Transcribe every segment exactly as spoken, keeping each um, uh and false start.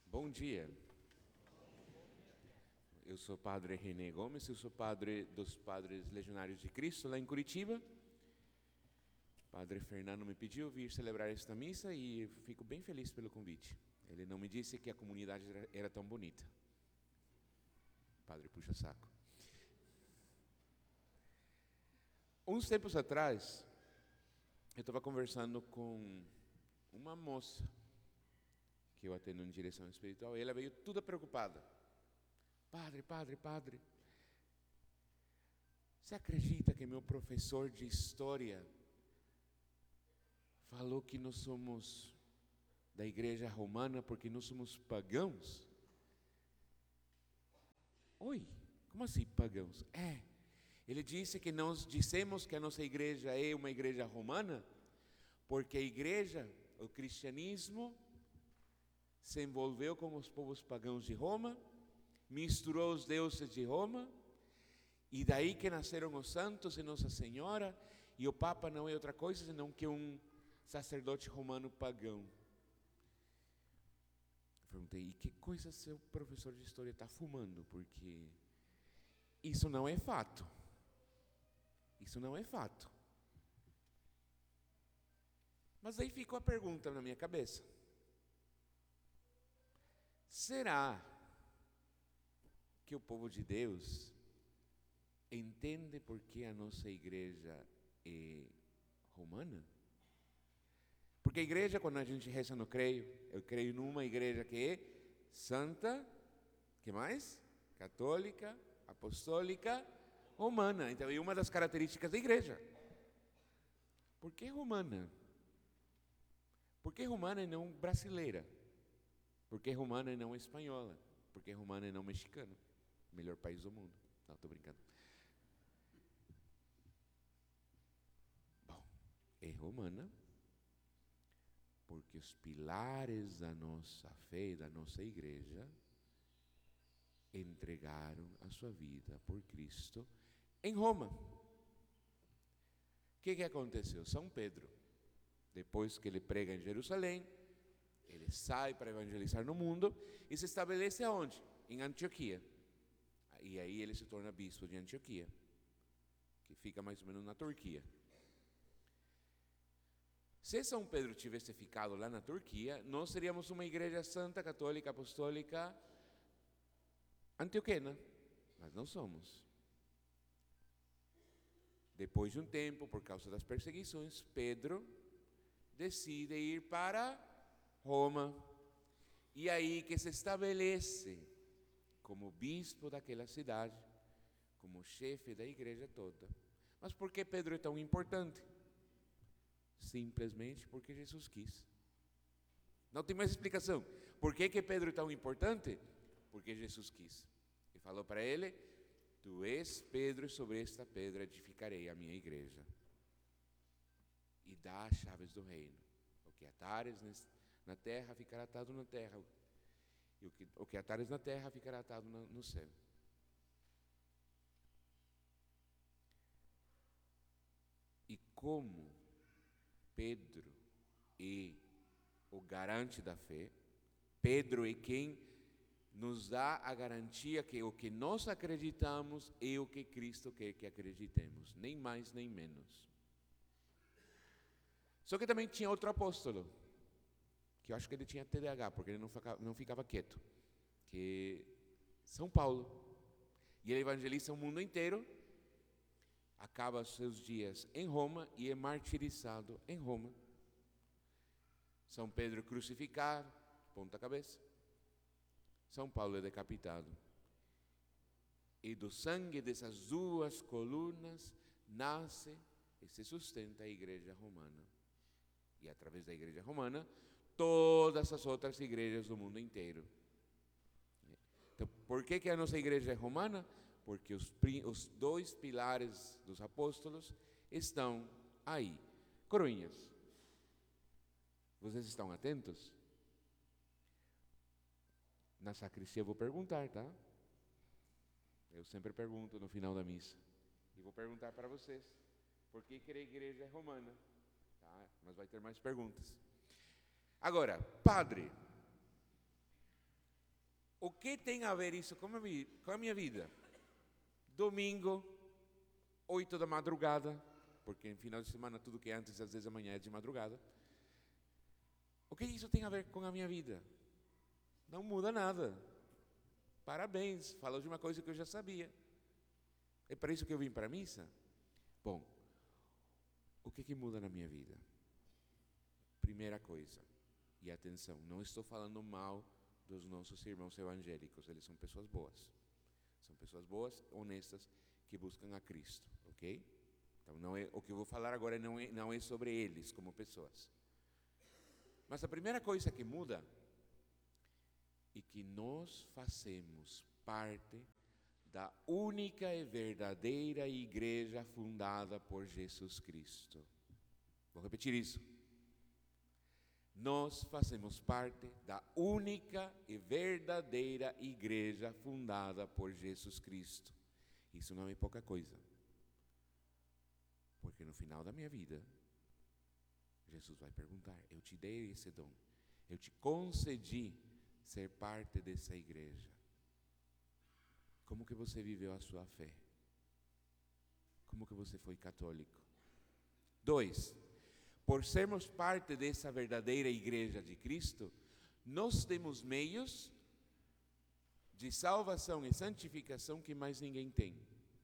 Bom dia. Eu sou o padre René Gomes, eu sou padre dos Padres Legionários de Cristo, lá em Curitiba. O padre Fernando me pediu vir celebrar esta missa e fico bem feliz pelo convite. Ele não me disse que a comunidade era, era tão bonita. Padre puxa saco. Uns tempos atrás, eu estava conversando com uma moça que eu atendo em direção espiritual, e ela veio toda preocupada. Padre, padre, padre, você acredita que meu professor de história falou que nós somos da igreja romana porque nós somos pagãos? Oi, como assim pagãos? É, ele disse que nós dissemos que a nossa igreja é uma igreja romana porque a igreja, o cristianismo, se envolveu com os povos pagãos de Roma, misturou os deuses de Roma, e daí que nasceram os santos e Nossa Senhora, e o Papa não é outra coisa senão que um sacerdote romano pagão. Eu perguntei, e que coisa seu professor de história está fumando? Porque isso não é fato. Isso não é fato. Mas aí ficou a pergunta na minha cabeça. Será que o povo de Deus entende por que a nossa igreja é romana? Porque a igreja, quando a gente reza no creio, eu creio numa igreja que é santa, que mais? Católica, apostólica, romana. Então é uma das características da igreja. Por que romana? Por que romana e não brasileira? Por que romana e não espanhola? Por que romana e não mexicana? Melhor país do mundo. Não, estou brincando. Bom, é romana porque os pilares da nossa fé, da nossa igreja, entregaram a sua vida por Cristo em Roma. O que, que aconteceu? São Pedro, depois que ele prega em Jerusalém, ele sai para evangelizar no mundo e se estabelece aonde? Em Antioquia. E aí ele se torna bispo de Antioquia, que fica mais ou menos na Turquia. Se São Pedro tivesse ficado lá na Turquia, nós seríamos uma igreja santa, católica, apostólica, antioquena, mas não somos. Depois de um tempo, por causa das perseguições, Pedro decide ir para Roma, e aí que se estabelece como bispo daquela cidade, como chefe da igreja toda. Mas por que Pedro é tão importante? Simplesmente porque Jesus quis. Não tem mais explicação. Por que, que Pedro é tão importante? Porque Jesus quis. E falou para ele, tu és Pedro e sobre esta pedra edificarei a minha igreja. E dá as chaves do reino. O que atares na terra ficará atado na terra. E o que, o que atares na terra ficará atado no, no céu. E como Pedro é o garante da fé, Pedro é quem nos dá a garantia que o que nós acreditamos é o que Cristo quer que acreditemos, nem mais nem menos. Só que também tinha outro apóstolo, que eu acho que ele tinha T D A H, porque ele não ficava, não ficava quieto, que é São Paulo. E ele evangeliza o mundo inteiro, acaba seus dias em Roma e é martirizado em Roma. São Pedro crucificado, ponta cabeça. São Paulo é decapitado. E do sangue dessas duas colunas nasce e se sustenta a igreja romana. E através da igreja romana, todas as outras igrejas do mundo inteiro. Então, por que, que a nossa igreja é romana? Porque os, os dois pilares dos apóstolos estão aí. Coroinhas, vocês estão atentos? Na sacristia eu vou perguntar, tá? Eu sempre pergunto no final da missa. E vou perguntar para vocês, por que, que a igreja é romana? Tá? Mas vai ter mais perguntas. Agora, padre, O que tem a ver isso com a minha, com a minha vida? Domingo, oito da madrugada, porque em final de semana tudo que é antes das dez da manhã é de madrugada. O que isso tem a ver com a minha vida? Não muda nada. Parabéns, falou de uma coisa que eu já sabia. É para isso que eu vim para a missa? Bom, o que que muda na minha vida? Primeira coisa, e atenção, não estou falando mal dos nossos irmãos evangélicos, eles são pessoas boas. São pessoas boas, honestas, que buscam a Cristo, ok? Então, não é, o que eu vou falar agora não é, não é sobre eles como pessoas. Mas a primeira coisa que muda é que nós fazemos parte da única e verdadeira igreja fundada por Jesus Cristo. Vou repetir isso. Nós fazemos parte da única e verdadeira igreja fundada por Jesus Cristo. Isso não é pouca coisa. Porque no final da minha vida, Jesus vai perguntar: eu te dei esse dom, eu te concedi ser parte dessa igreja. Como que você viveu a sua fé? Como que você foi católico? Dois, por sermos parte dessa verdadeira igreja de Cristo, nós temos meios de salvação e santificação que mais ninguém tem.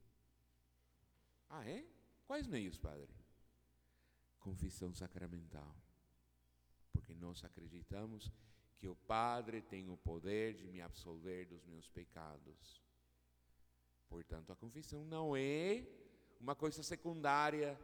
Ah, é? Quais meios, Padre? Confissão sacramental. Porque nós acreditamos que o Padre tem o poder de me absolver dos meus pecados. Portanto, a confissão não é uma coisa secundária.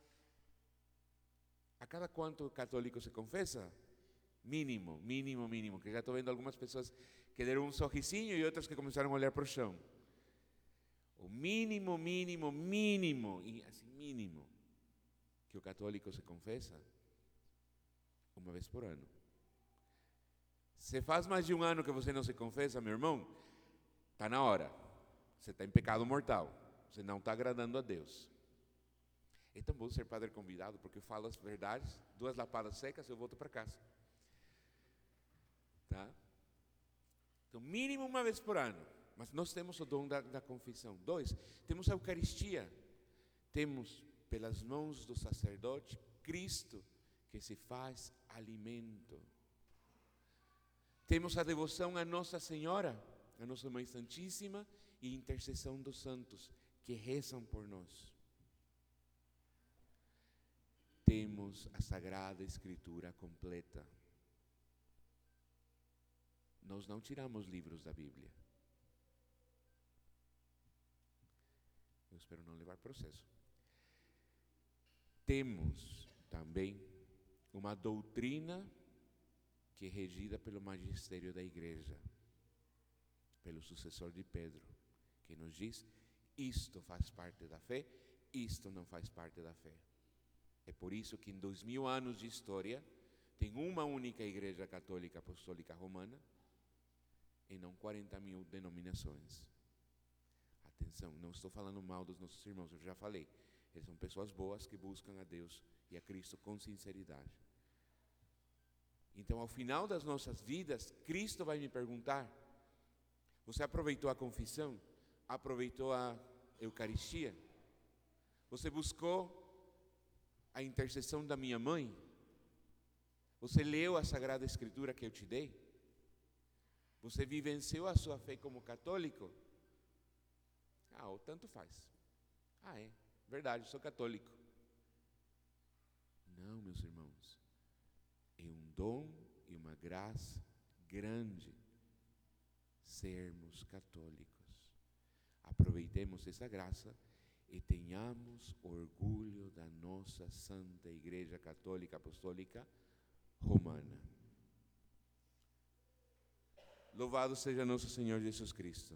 A cada quanto católico se confessa? Mínimo, mínimo, mínimo. Que já estou vendo algumas pessoas que deram um sorrisinho e outras que começaram a olhar para o chão. O mínimo, mínimo, mínimo, assim, mínimo, que o católico se confessa uma vez por ano. Se faz mais de um ano que você não se confessa, meu irmão, está na hora. Você está em pecado mortal. Você não está agradando a Deus. É tão bom ser padre convidado, porque eu falo as verdades, duas lapadas secas, eu volto para casa. Tá? Então, mínimo uma vez por ano. Mas nós temos o dom da, da confissão. Dois, temos a Eucaristia. Temos, pelas mãos do sacerdote, Cristo, que se faz alimento. Temos a devoção a Nossa Senhora, a Nossa Mãe Santíssima, e intercessão dos santos, que rezam por nós. Temos a Sagrada Escritura completa. Nós não tiramos livros da Bíblia. Eu espero não levar processo. Temos também uma doutrina que é regida pelo magistério da igreja, pelo sucessor de Pedro, que nos diz: isto faz parte da fé, isto não faz parte da fé. É por isso que em dois mil anos de história tem uma única igreja católica apostólica romana e não quarenta mil denominações. Atenção, não estou falando mal dos nossos irmãos, eu já falei. Eles são pessoas boas que buscam a Deus e a Cristo com sinceridade. Então, ao final das nossas vidas, Cristo vai me perguntar: você aproveitou a confissão? Aproveitou a Eucaristia? Você buscou a intercessão da minha mãe? Você leu a Sagrada Escritura que eu te dei? Você vivenciou a sua fé como católico? Ah, ou tanto faz. Ah, é, verdade, sou católico. Não, meus irmãos, é um dom e uma graça grande sermos católicos. Aproveitemos essa graça e tenhamos orgulho da nossa Santa Igreja Católica Apostólica Romana. Louvado seja nosso Senhor Jesus Cristo.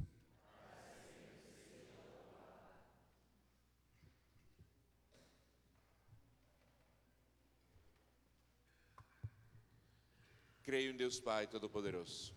Creio em Deus Pai Todo-Poderoso.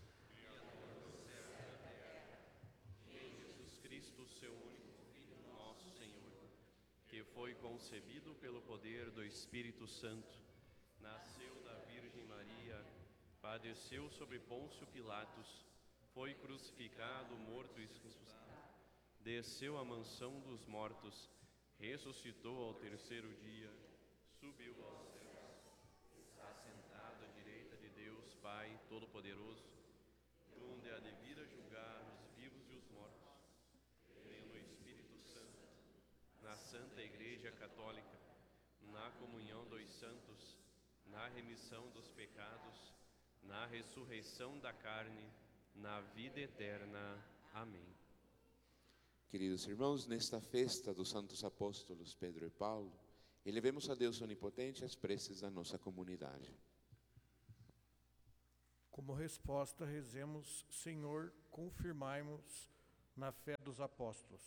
Foi concebido pelo poder do Espírito Santo, nasceu da Virgem Maria, padeceu sobre Pôncio Pilatos, foi crucificado, morto e ressuscitado, desceu à mansão dos mortos, ressuscitou ao terceiro dia, subiu aos céus, está sentado à direita de Deus Pai Todo-Poderoso, onde há de vir a julgar os vivos e os mortos. Creio no Espírito Santo, na Santa Igreja Católica, na comunhão dos santos, na remissão dos pecados, na ressurreição da carne, na vida eterna. Amém. Queridos irmãos, nesta festa dos santos apóstolos Pedro e Paulo, elevemos a Deus Onipotente as preces da nossa comunidade. Como resposta, rezemos: Senhor, confirmai-nos na fé dos apóstolos.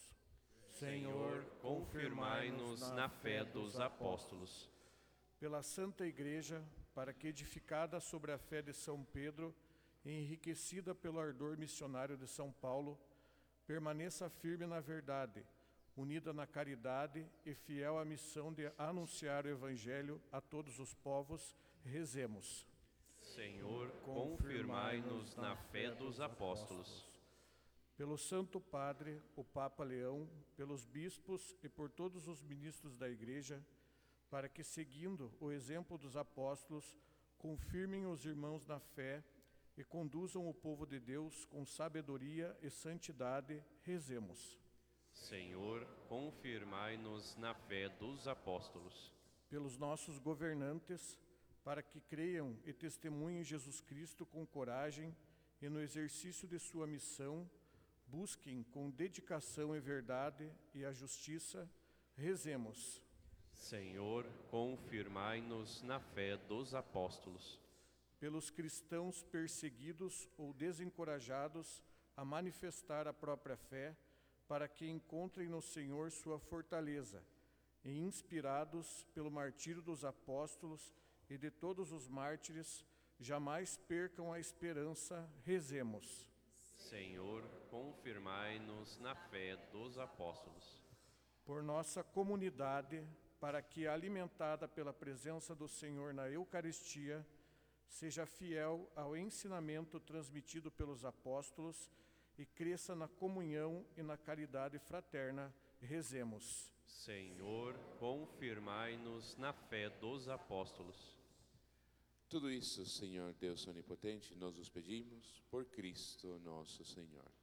Senhor, confirmai-nos na fé dos apóstolos. Pela Santa Igreja, para que, edificada sobre a fé de São Pedro e enriquecida pelo ardor missionário de São Paulo, permaneça firme na verdade, unida na caridade e fiel à missão de anunciar o Evangelho a todos os povos, rezemos. Senhor, confirmai-nos na fé dos apóstolos. Pelo Santo Padre, o Papa Leão, pelos bispos e por todos os ministros da Igreja, para que, seguindo o exemplo dos apóstolos, confirmem os irmãos na fé e conduzam o povo de Deus com sabedoria e santidade, rezemos. Senhor, confirmai-nos na fé dos apóstolos. Pelos nossos governantes, para que creiam e testemunhem Jesus Cristo com coragem e no exercício de sua missão, busquem com dedicação e verdade e a justiça, rezemos. Senhor, confirmai-nos na fé dos apóstolos. Pelos cristãos perseguidos ou desencorajados a manifestar a própria fé, para que encontrem no Senhor sua fortaleza, e inspirados pelo martírio dos apóstolos e de todos os mártires, jamais percam a esperança, rezemos. Senhor, confirmai-nos na fé dos apóstolos. Por nossa comunidade, para que, alimentada pela presença do Senhor na Eucaristia, seja fiel ao ensinamento transmitido pelos apóstolos e cresça na comunhão e na caridade fraterna, rezemos. Senhor, confirmai-nos na fé dos apóstolos. Tudo isso, Senhor Deus Onipotente, nós os pedimos por Cristo nosso Senhor.